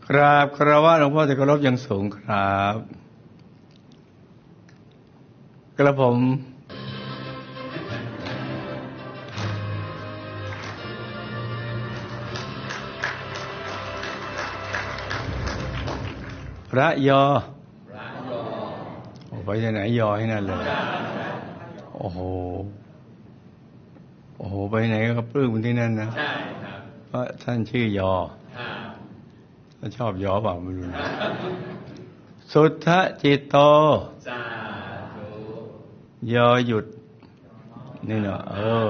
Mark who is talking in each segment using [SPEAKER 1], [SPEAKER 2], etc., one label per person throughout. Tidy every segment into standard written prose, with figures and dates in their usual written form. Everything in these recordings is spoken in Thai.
[SPEAKER 1] กราบคารวะหลวงพ่อที่เคารพอย่างสูงครับกระผมพระยอไปที่ไหนยอให้นั่นเลยโอ้โหไปไหนก็ปลื้มที่นั่นนะใช่ครับเพราะท่านชื่อยอถ้าชอบยอเปล่าไม่รู้นะสุทธจิตโตยอหยุดนี่เนาะ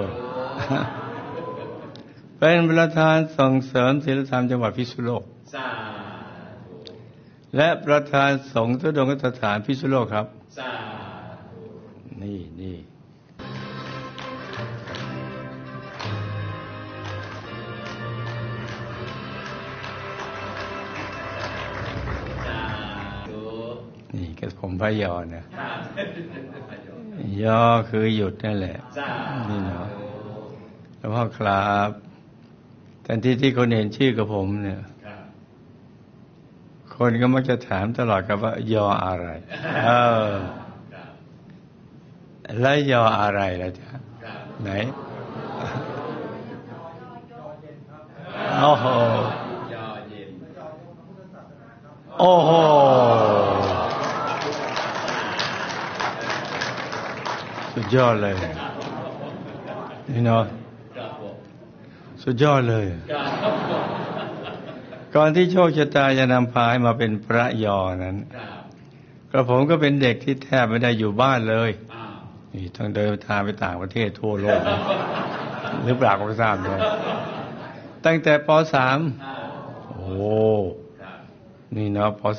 [SPEAKER 1] เป็นประธานส่งเสริมศีลธรรมจังหวัดพิษณุโลกและประธานสงฆ์ทุดงคสถานพิษณุโลกครับนี่แกผมพระยอนะยอคือหยุดนั่นแหละนี่เนาะแล้วพ่อครับทันทีที่คนเห็นชื่อกับผมเนี่ยคนก็มักจะถามตลอดครับว่ายออะไรแล้วยออะไรล่ะจ๊ะไหนโอ้โหโอ้โหสุดยอดเลยนี่เนาะสุดยอดเลยก่อนที่โชคชะตาจะนำพาให้มาเป็นพระยอนั้นกระผมก็เป็นเด็กที่แทบไม่ได้อยู่บ้านเลยนี่ต้องเดินทางไปต่างประเทศทั่วโลกหรือเปล่าก็ไม่ทราบเลยตั้งแต่ป .3 โอ้นี่เนาะป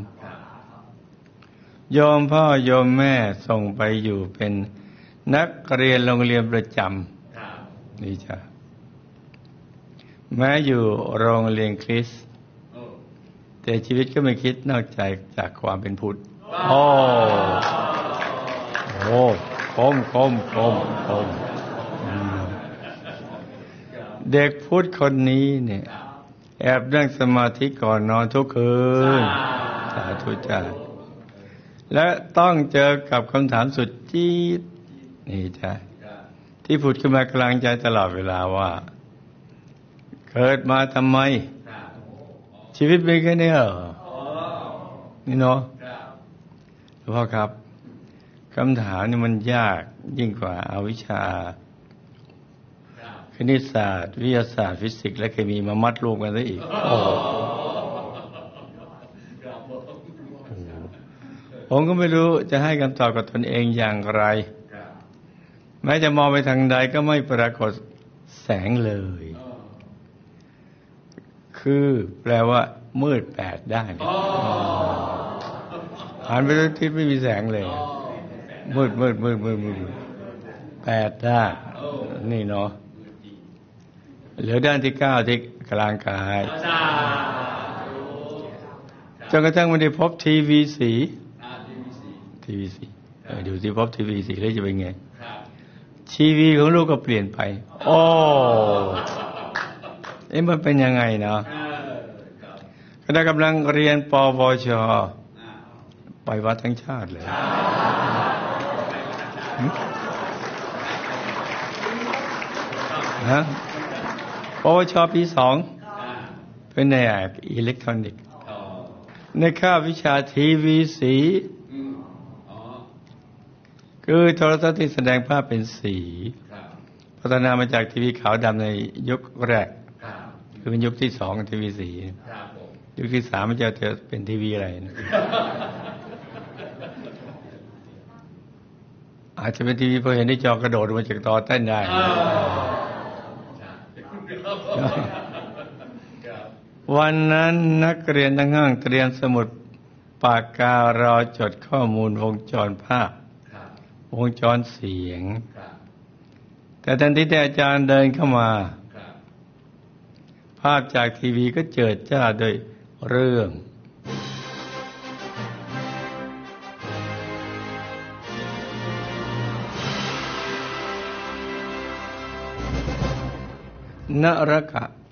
[SPEAKER 1] .3 โยมพ่อโยมแม่ส่งไปอยู่เป็นนักเรียนโรงเรียนประจำนี่จ้ะแม้อยู่โรงเรียนคริสต์แต่ชีวิตก็ไม่คิดนอกจากความเป็นพุทธคมเด็กพุทธคนนี้เนี่ยแอบนั่งสมาธิก่อนนอนทุกคืนสาธุจ้าและต้องเจอกับคำถามสุดจี๊ดนี่จ้ะที่ผุดขึ้นมากลางใจตลอดเวลาว่าเกิดมาทำไมชีวิตเป็นแค่นี้เหรอนี่เนาะหลวงพ่อครับคำถามนี่มันยากยิ่งกว่าเอาวิชาคณิตศาสตร์วิทยาศาสตร์ฟิสิกส์และเคมีมามัดรวมกันได้อีกผมก็ไม่รู้จะให้คำตอบกับตนเองอย่างไรแม้จะมองไปทางใดก็ไม่ปรากฏแสงเลยคือแปลว่ามืด8 ด้านหันไปทุกทิศไม่มีแสงเลยมืด8 ด้านนี่เนาะเหลือด้านที่9ที่กลางกายจนกระทั่งมันได้พบทีวีสีดูสิพบทีวีสีแล้วจะเป็นไงชีวิตของลูกก็เปลี่ยนไปมันเป็นยังไงเนาะขณะกำลังเรียนปวชไปวัดทั้งชาติเลยปวชปี 2เป็นในอิเล็กทรอนิกส์ในคาบวิชาทีวีสีคือโทรทัศน์ที่แสดงภาพเป็นสีพัฒนามาจากทีวีขาวดำในยุคแรกคือเป็นยุคที่2ทีวีสียุคที่3มันจะเป็นทีวีอะไรนะอาจจะเป็นทีวีพอเห็นที่จอกระโดดมาจากต่อเต้นได้วันนั้นนักเรียนทั้งห้องเตรียมสมุดปากการอจดข้อมูลวงจรภาพวงจรเสียงแต่ทันทีที่อาจารย์เดินเข้ามาภาพจากทีวีก็เจิดจ้าด้วยเรื่องนรกะ